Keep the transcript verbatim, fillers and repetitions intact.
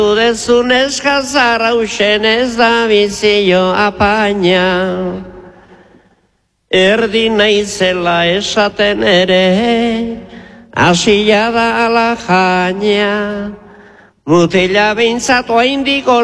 Dezun eskazara usen ez da bizio apaina. Erdi naizela esaten ere, asia da ala jaina. Mutila bintzatu haindiko